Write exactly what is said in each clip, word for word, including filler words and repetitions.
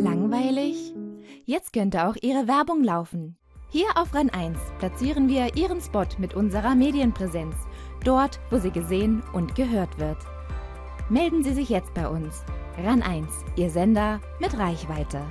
Langweilig? Jetzt könnte auch Ihre Werbung laufen. Hier auf RAN eins platzieren wir Ihren Spot mit unserer Medienpräsenz. Dort, wo sie gesehen und gehört wird. Melden Sie sich jetzt bei uns. RAN eins, Ihr Sender mit Reichweite.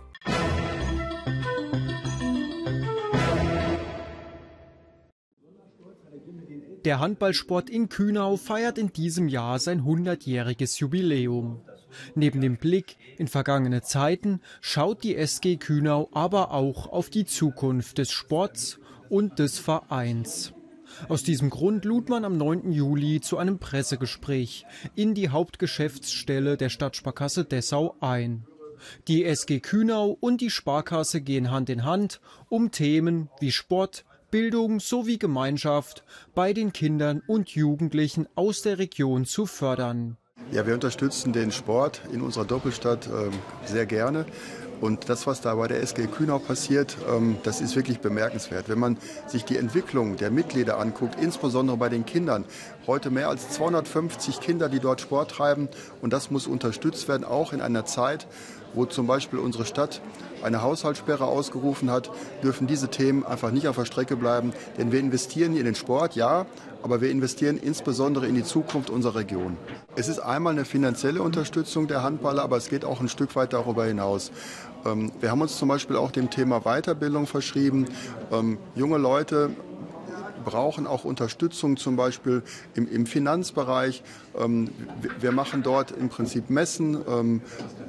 Der Handballsport in Kühnau feiert in diesem Jahr sein hundertjähriges Jubiläum. Neben dem Blick in vergangene Zeiten schaut die S G Kühnau aber auch auf die Zukunft des Sports und des Vereins. Aus diesem Grund lud man am neunten Juli zu einem Pressegespräch in die Hauptgeschäftsstelle der Stadtsparkasse Dessau ein. Die S G Kühnau und die Sparkasse gehen Hand in Hand, um Themen wie Sport, Bildung sowie Gemeinschaft bei den Kindern und Jugendlichen aus der Region zu fördern. Ja, wir unterstützen den Sport in unserer Doppelstadt äh, sehr gerne. Und das, was da bei der S G Kühnau passiert, ähm, das ist wirklich bemerkenswert. Wenn man sich die Entwicklung der Mitglieder anguckt, insbesondere bei den Kindern, heute mehr als zweihundertfünfzig Kinder, die dort Sport treiben. Und das muss unterstützt werden, auch in einer Zeit, wo zum Beispiel unsere Stadt eine Haushaltssperre ausgerufen hat, dürfen diese Themen einfach nicht auf der Strecke bleiben. Denn wir investieren in den Sport, ja, aber wir investieren insbesondere in die Zukunft unserer Region. Es ist einmal eine finanzielle Unterstützung der Handballer, aber es geht auch ein Stück weit darüber hinaus. Ähm, wir haben uns zum Beispiel auch dem Thema Weiterbildung verschrieben. Ähm, junge Leute brauchen auch Unterstützung, zum Beispiel im, im Finanzbereich. Ähm, wir machen dort im Prinzip Messen, ähm,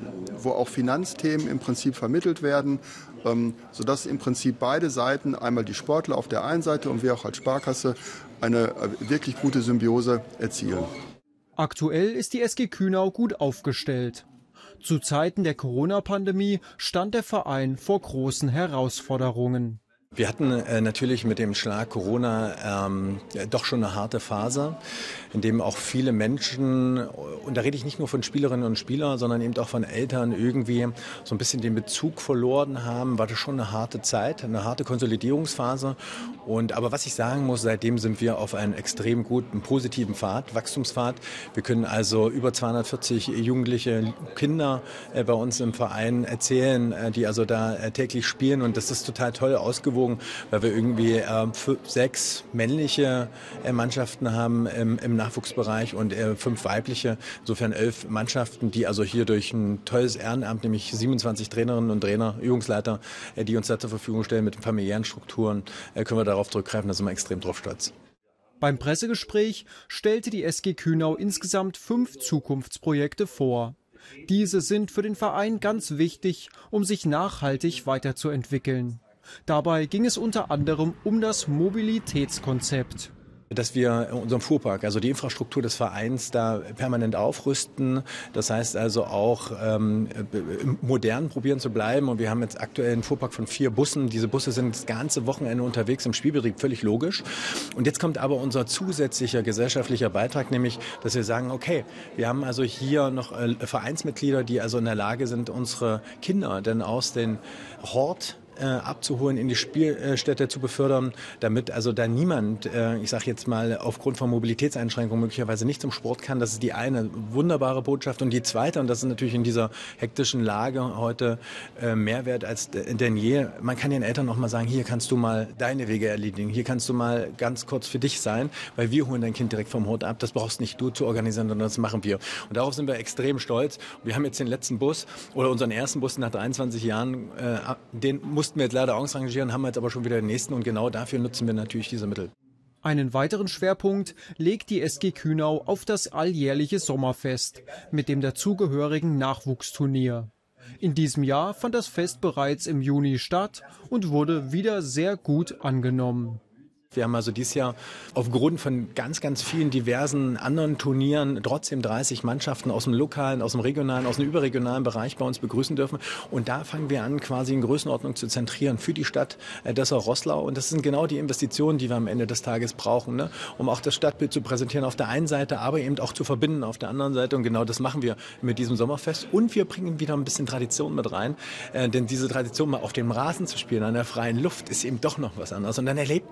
wo auch Finanzthemen im Prinzip vermittelt werden, ähm, sodass im Prinzip beide Seiten, einmal die Sportler auf der einen Seite und wir auch als Sparkasse, eine äh, wirklich gute Symbiose erzielen. Aktuell ist die S G Kühnau gut aufgestellt. Zu Zeiten der Corona-Pandemie stand der Verein vor großen Herausforderungen. Wir hatten äh, natürlich mit dem Schlag Corona ähm, doch schon eine harte Phase, in dem auch viele Menschen, und da rede ich nicht nur von Spielerinnen und Spielern, sondern eben auch von Eltern, irgendwie so ein bisschen den Bezug verloren haben. War das schon eine harte Zeit, eine harte Konsolidierungsphase. Und aber was ich sagen muss, seitdem sind wir auf einem extrem guten, positiven Pfad, Wachstumspfad. Wir können also über zweihundertvierzig jugendliche Kinder äh, bei uns im Verein erzählen, äh, die also da äh, täglich spielen, und das ist total toll ausgewogen, weil wir irgendwie äh, sechs männliche äh, Mannschaften haben im, im Nachwuchsbereich und äh, fünf weibliche, insofern elf Mannschaften, die also hier durch ein tolles Ehrenamt, nämlich siebenundzwanzig Trainerinnen und Trainer, Übungsleiter, äh, die uns da zur Verfügung stellen mit familiären Strukturen, äh, können wir darauf zurückgreifen, da sind wir extrem drauf stolz. Beim Pressegespräch stellte die S G Kühnau insgesamt fünf Zukunftsprojekte vor. Diese sind für den Verein ganz wichtig, um sich nachhaltig weiterzuentwickeln. Dabei ging es unter anderem um das Mobilitätskonzept. Dass wir unseren Fuhrpark, also die Infrastruktur des Vereins, da permanent aufrüsten. Das heißt also auch ähm, modern probieren zu bleiben. Und wir haben jetzt aktuell einen Fuhrpark von vier Bussen. Diese Busse sind das ganze Wochenende unterwegs im Spielbetrieb, völlig logisch. Und jetzt kommt aber unser zusätzlicher gesellschaftlicher Beitrag, nämlich, dass wir sagen, okay, wir haben also hier noch äh, Vereinsmitglieder, die also in der Lage sind, unsere Kinder dann aus den Hort abzuholen, in die Spielstätte zu befördern, damit also da niemand, ich sage jetzt mal, aufgrund von Mobilitätseinschränkungen möglicherweise nicht zum Sport kann. Das ist die eine wunderbare Botschaft. Und die zweite, und das ist natürlich in dieser hektischen Lage heute mehr wert als denn je, man kann den Eltern auch mal sagen, hier kannst du mal deine Wege erledigen, hier kannst du mal ganz kurz für dich sein, weil wir holen dein Kind direkt vom Hort ab. Das brauchst nicht du zu organisieren, sondern das machen wir. Und darauf sind wir extrem stolz. Wir haben jetzt den letzten Bus oder unseren ersten Bus nach dreiundzwanzig Jahren, den mussten wir jetzt leider ausrangieren, haben wir jetzt aber schon wieder den nächsten, und genau dafür nutzen wir natürlich diese Mittel. Einen weiteren Schwerpunkt legt die S G Kühnau auf das alljährliche Sommerfest mit dem dazugehörigen Nachwuchsturnier. In diesem Jahr fand das Fest bereits im Juni statt und wurde wieder sehr gut angenommen. Wir haben also dieses Jahr aufgrund von ganz, ganz vielen diversen anderen Turnieren trotzdem dreißig Mannschaften aus dem lokalen, aus dem regionalen, aus dem überregionalen Bereich bei uns begrüßen dürfen. Und da fangen wir an, quasi in Größenordnung zu zentrieren für die Stadt Dessau-Roßlau. Und das sind genau die Investitionen, die wir am Ende des Tages brauchen, ne? Um auch das Stadtbild zu präsentieren auf der einen Seite, aber eben auch zu verbinden auf der anderen Seite. Und genau das machen wir mit diesem Sommerfest. Und wir bringen wieder ein bisschen Tradition mit rein. Äh, denn diese Tradition, mal auf dem Rasen zu spielen, an der freien Luft, ist eben doch noch was anderes. Und dann erlebt man auf einmal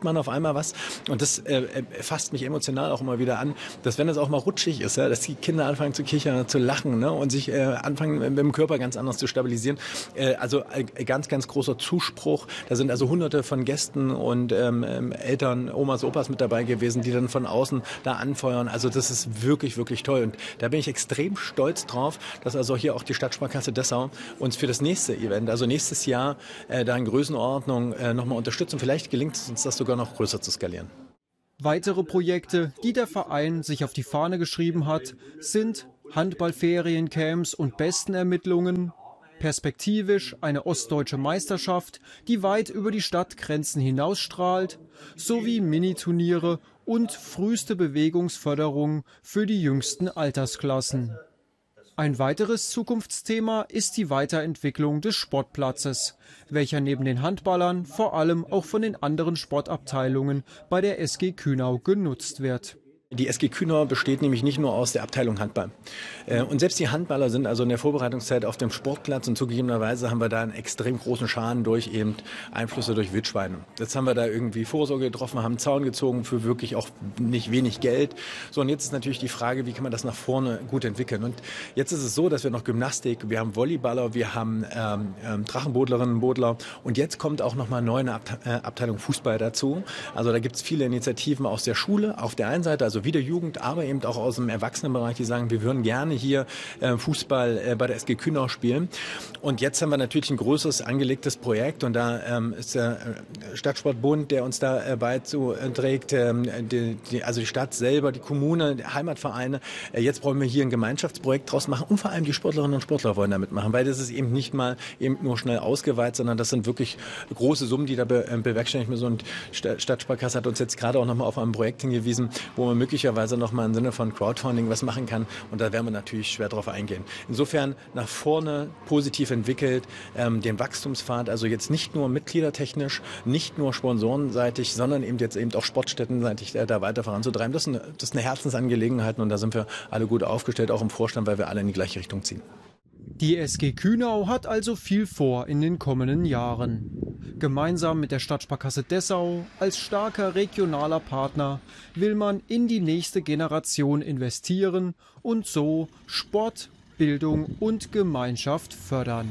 immer was. Und das äh, fasst mich emotional auch immer wieder an, dass wenn es auch mal rutschig ist, ja, dass die Kinder anfangen zu kichern, zu lachen, ne, und sich äh, anfangen mit dem Körper ganz anders zu stabilisieren. Äh, also äh, ganz, ganz großer Zuspruch. Da sind also hunderte von Gästen und ähm, Eltern, Omas, Opas mit dabei gewesen, die dann von außen da anfeuern. Also das ist wirklich, wirklich toll. Und da bin ich extrem stolz drauf, dass also hier auch die Stadtsparkasse Dessau uns für das nächste Event, also nächstes Jahr, äh, da in Größenordnung äh, nochmal unterstützen. Vielleicht gelingt es uns, das sogar noch größer zu skalieren. Weitere Projekte, die der Verein sich auf die Fahne geschrieben hat, sind Handballferiencamps und Bestenermittlungen, perspektivisch eine ostdeutsche Meisterschaft, die weit über die Stadtgrenzen hinausstrahlt, sowie Miniturniere und früheste Bewegungsförderung für die jüngsten Altersklassen. Ein weiteres Zukunftsthema ist die Weiterentwicklung des Sportplatzes, welcher neben den Handballern vor allem auch von den anderen Sportabteilungen bei der S G Kühnau genutzt wird. Die S G Kühnau besteht nämlich nicht nur aus der Abteilung Handball. Und selbst die Handballer sind also in der Vorbereitungszeit auf dem Sportplatz und zugegebenerweise haben wir da einen extrem großen Schaden durch eben Einflüsse durch Wildschweine. Jetzt haben wir da irgendwie Vorsorge getroffen, haben einen Zaun gezogen für wirklich auch nicht wenig Geld. So, und jetzt ist natürlich die Frage, wie kann man das nach vorne gut entwickeln? Und jetzt ist es so, dass wir noch Gymnastik, wir haben Volleyballer, wir haben ähm, ähm, Drachenbodlerinnen, Bodler und jetzt kommt auch noch mal neu eine Abt- äh, Abteilung Fußball dazu. Also da gibt es viele Initiativen aus der Schule auf der einen Seite, also wie der Jugend, aber eben auch aus dem Erwachsenenbereich, die sagen, wir würden gerne hier äh, Fußball äh, bei der S G Kühnau spielen. Und jetzt haben wir natürlich ein größeres angelegtes Projekt und da ähm, ist der Stadtsportbund, der uns da äh, beiträgt, ähm, die, die, also die Stadt selber, die Kommune, die Heimatvereine. Äh, jetzt wollen wir hier ein Gemeinschaftsprojekt draus machen und vor allem die Sportlerinnen und Sportler wollen da mitmachen, weil das ist eben nicht mal eben nur schnell ausgeweitet, sondern das sind wirklich große Summen, die da be, äh, bewerkstelligt müssen. Und Stadtsparkasse hat uns jetzt gerade auch nochmal auf ein Projekt hingewiesen, wo man möglicherweise nochmal im Sinne von Crowdfunding was machen kann. Und da werden wir natürlich schwer drauf eingehen. Insofern nach vorne positiv entwickelt, ähm, den Wachstumspfad, also jetzt nicht nur mitgliedertechnisch, nicht nur sponsorenseitig, sondern eben jetzt eben auch sportstättenseitig äh, da weiter voranzutreiben. Das ist, eine, das ist eine Herzensangelegenheit und da sind wir alle gut aufgestellt, auch im Vorstand, weil wir alle in die gleiche Richtung ziehen. Die S G Kühnau hat also viel vor in den kommenden Jahren. Gemeinsam mit der Stadtsparkasse Dessau als starker regionaler Partner will man in die nächste Generation investieren und so Sport, Bildung und Gemeinschaft fördern.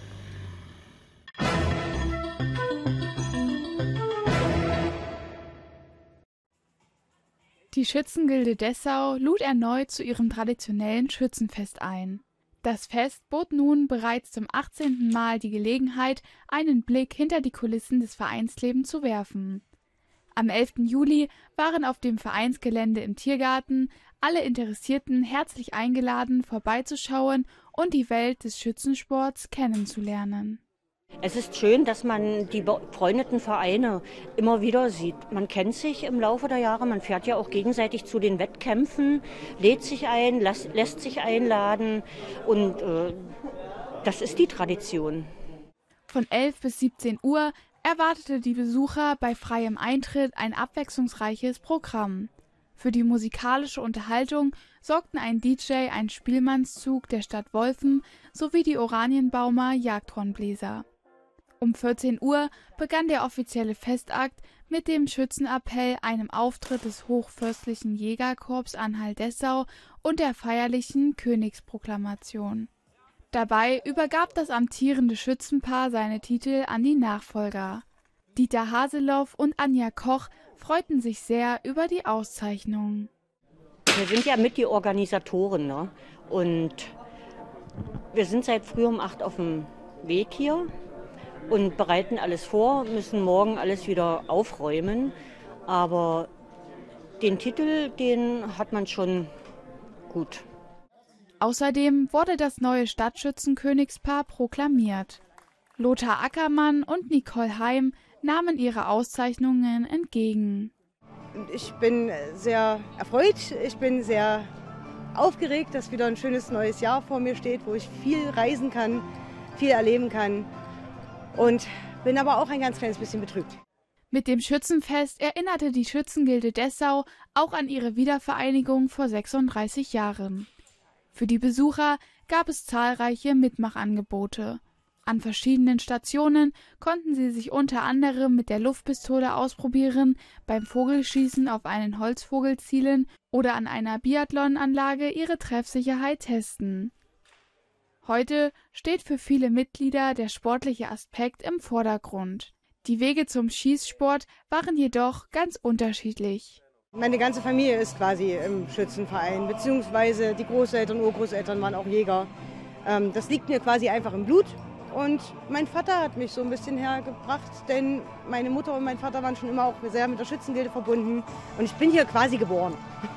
Die Schützengilde Dessau lud erneut zu ihrem traditionellen Schützenfest ein. Das Fest bot nun bereits zum achtzehnten Mal die Gelegenheit, einen Blick hinter die Kulissen des Vereinslebens zu werfen. Am elften Juli waren auf dem Vereinsgelände im Tiergarten alle Interessierten herzlich eingeladen, vorbeizuschauen und die Welt des Schützensports kennenzulernen. Es ist schön, dass man die befreundeten Vereine immer wieder sieht. Man kennt sich im Laufe der Jahre, man fährt ja auch gegenseitig zu den Wettkämpfen, lädt sich ein, lässt, lässt sich einladen und äh, das ist die Tradition. Von elf bis siebzehn Uhr erwartete die Besucher bei freiem Eintritt ein abwechslungsreiches Programm. Für die musikalische Unterhaltung sorgten ein D J, ein Spielmannszug der Stadt Wolfen sowie die Oranienbaumer Jagdhornbläser. Um vierzehn Uhr begann der offizielle Festakt mit dem Schützenappell, einem Auftritt des Hochfürstlichen Jägerkorps Anhalt-Dessau und der feierlichen Königsproklamation. Dabei übergab das amtierende Schützenpaar seine Titel an die Nachfolger. Dieter Haseloff und Anja Koch freuten sich sehr über die Auszeichnung. Wir sind ja mit die Organisatoren, ne? Und wir sind seit früh um acht auf dem Weg hier und bereiten alles vor, müssen morgen alles wieder aufräumen. Aber den Titel, den hat man schon gut. Außerdem wurde das neue Stadtschützenkönigspaar proklamiert. Lothar Ackermann und Nicole Heim nahmen ihre Auszeichnungen entgegen. Ich bin sehr erfreut, ich bin sehr aufgeregt, dass wieder ein schönes neues Jahr vor mir steht, wo ich viel reisen kann, viel erleben kann und bin aber auch ein ganz kleines bisschen betrübt. Mit dem Schützenfest erinnerte die Schützengilde Dessau auch an ihre Wiedervereinigung vor sechsunddreißig Jahren. Für die Besucher gab es zahlreiche Mitmachangebote. An verschiedenen Stationen konnten sie sich unter anderem mit der Luftpistole ausprobieren, beim Vogelschießen auf einen Holzvogel zielen oder an einer Biathlonanlage ihre Treffsicherheit testen. Heute steht für viele Mitglieder der sportliche Aspekt im Vordergrund. Die Wege zum Schießsport waren jedoch ganz unterschiedlich. Meine ganze Familie ist quasi im Schützenverein, beziehungsweise die Großeltern, Urgroßeltern waren auch Jäger. Das liegt mir quasi einfach im Blut. Und mein Vater hat mich so ein bisschen hergebracht, denn meine Mutter und mein Vater waren schon immer auch sehr mit der Schützengilde verbunden. Und ich bin hier quasi geboren.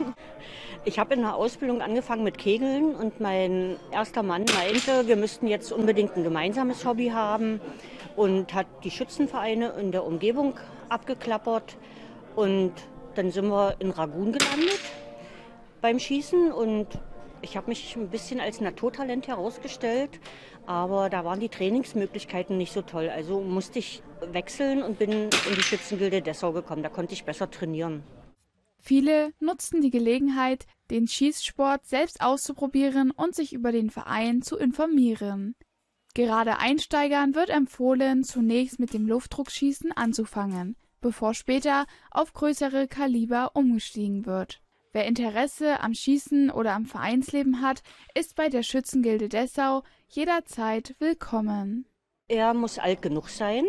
Ich habe in der Ausbildung angefangen mit Kegeln und mein erster Mann meinte, wir müssten jetzt unbedingt ein gemeinsames Hobby haben und hat die Schützenvereine in der Umgebung abgeklappert. Und dann sind wir in Ragun gelandet beim Schießen und ich habe mich ein bisschen als Naturtalent herausgestellt, aber da waren die Trainingsmöglichkeiten nicht so toll. Also musste ich wechseln und bin in die Schützengilde Dessau gekommen. Da konnte ich besser trainieren. Viele nutzten die Gelegenheit, den Schießsport selbst auszuprobieren und sich über den Verein zu informieren. Gerade Einsteigern wird empfohlen, zunächst mit dem Luftdruckschießen anzufangen, bevor später auf größere Kaliber umgestiegen wird. Wer Interesse am Schießen oder am Vereinsleben hat, ist bei der Schützengilde Dessau jederzeit willkommen. Er muss alt genug sein.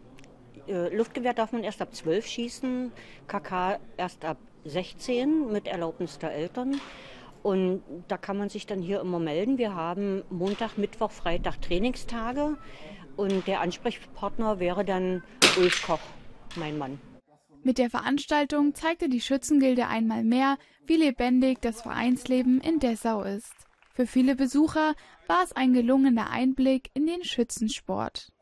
Luftgewehr darf man erst ab zwölf schießen, K K erst ab sechzehn mit Erlaubnis der Eltern. Und da kann man sich dann hier immer melden. Wir haben Montag, Mittwoch, Freitag Trainingstage und der Ansprechpartner wäre dann Ulf Koch, mein Mann. Mit der Veranstaltung zeigte die Schützengilde einmal mehr, wie lebendig das Vereinsleben in Dessau ist. Für viele Besucher war es ein gelungener Einblick in den Schützensport.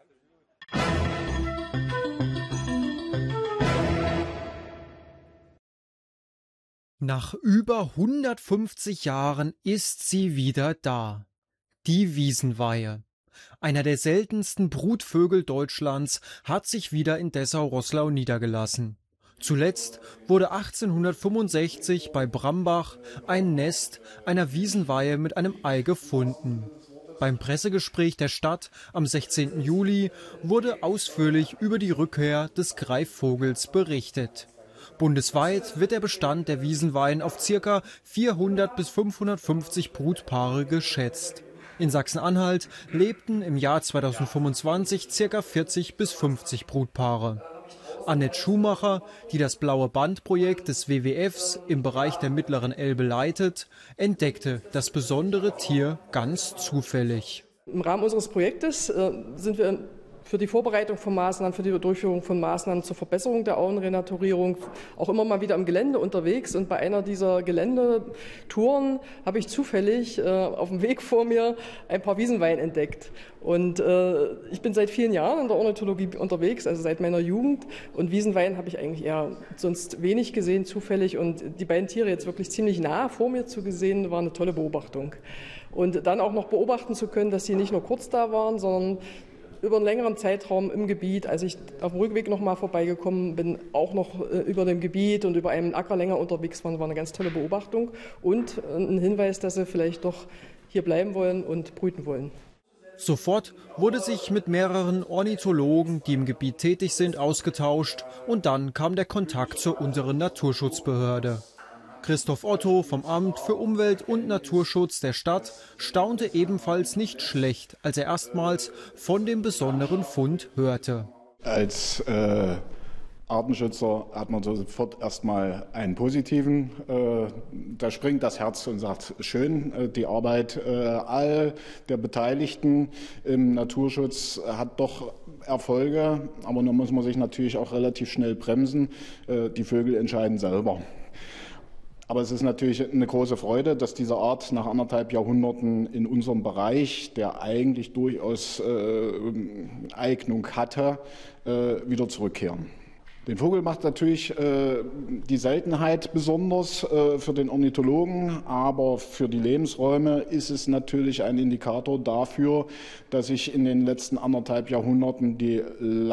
Nach über hundertfünfzig Jahren ist sie wieder da. Die Wiesenweihe. Einer der seltensten Brutvögel Deutschlands hat sich wieder in Dessau-Roßlau niedergelassen. Zuletzt wurde achtzehnhundertfünfundsechzig bei Brambach ein Nest einer Wiesenweihe mit einem Ei gefunden. Beim Pressegespräch der Stadt am sechzehnten Juli wurde ausführlich über die Rückkehr des Greifvogels berichtet. Bundesweit wird der Bestand der Wiesenweihen auf ca. vierhundert bis fünfhundertfünfzig Brutpaare geschätzt. In Sachsen-Anhalt lebten im Jahr zweitausendfünfundzwanzig ca. vierzig bis fünfzig Brutpaare. Annette Schumacher, die das Blaue Band-Projekt des W W Fs im Bereich der Mittleren Elbe leitet, entdeckte das besondere Tier ganz zufällig. Im Rahmen unseres Projektes äh, sind wir für die Vorbereitung von Maßnahmen, für die Durchführung von Maßnahmen zur Verbesserung der Auenrenaturierung auch immer mal wieder im Gelände unterwegs. Und bei einer dieser Geländetouren habe ich zufällig äh, auf dem Weg vor mir ein paar Wiesenweihen entdeckt. Und äh, ich bin seit vielen Jahren in der Ornithologie unterwegs, also seit meiner Jugend. Und Wiesenweihen habe ich eigentlich eher sonst wenig gesehen, zufällig. Und die beiden Tiere jetzt wirklich ziemlich nah vor mir zu sehen, war eine tolle Beobachtung. Und dann auch noch beobachten zu können, dass sie nicht nur kurz da waren, sondern über einen längeren Zeitraum im Gebiet, als ich auf dem Rückweg noch mal vorbeigekommen bin, auch noch äh, über dem Gebiet und über einen Acker länger unterwegs waren, war eine ganz tolle Beobachtung und äh, ein Hinweis, dass sie vielleicht doch hier bleiben wollen und brüten wollen. Sofort wurde sich mit mehreren Ornithologen, die im Gebiet tätig sind, ausgetauscht und dann kam der Kontakt zur unteren Naturschutzbehörde. Christoph Otto vom Amt für Umwelt und Naturschutz der Stadt staunte ebenfalls nicht schlecht, als er erstmals von dem besonderen Fund hörte. Als äh, Artenschützer hat man sofort erstmal einen positiven. Äh, da springt das Herz und sagt, schön, äh, die Arbeit äh, all der Beteiligten im Naturschutz hat doch Erfolge. Aber nun muss man sich natürlich auch relativ schnell bremsen. Äh, die Vögel entscheiden selber. Aber es ist natürlich eine große Freude, dass diese Art nach anderthalb Jahrhunderten in unserem Bereich, der eigentlich durchaus äh, Eignung hatte, äh, wieder zurückkehren. Den Vogel macht natürlich äh, die Seltenheit besonders äh, für den Ornithologen, aber für die Lebensräume ist es natürlich ein Indikator dafür, dass sich in den letzten anderthalb Jahrhunderten die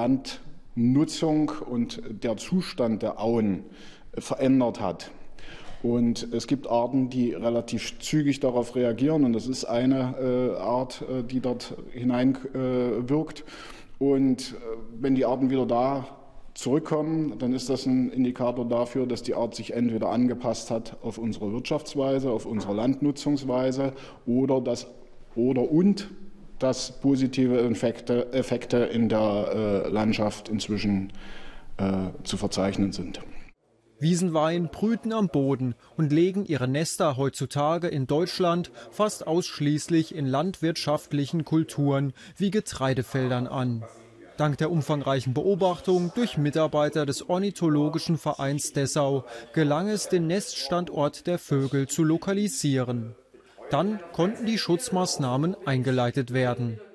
Landnutzung und der Zustand der Auen verändert hat. Und es gibt Arten, die relativ zügig darauf reagieren. Und das ist eine äh, Art, äh, die dort hineinwirkt. Äh, und äh, wenn die Arten wieder da zurückkommen, dann ist das ein Indikator dafür, dass die Art sich entweder angepasst hat auf unsere Wirtschaftsweise, auf unsere Landnutzungsweise oder das oder und dass positive Effekte, Effekte in der äh, Landschaft inzwischen äh, zu verzeichnen sind. Wiesenweihen brüten am Boden und legen ihre Nester heutzutage in Deutschland fast ausschließlich in landwirtschaftlichen Kulturen wie Getreidefeldern an. Dank der umfangreichen Beobachtung durch Mitarbeiter des Ornithologischen Vereins Dessau gelang es, den Neststandort der Vögel zu lokalisieren. Dann konnten die Schutzmaßnahmen eingeleitet werden.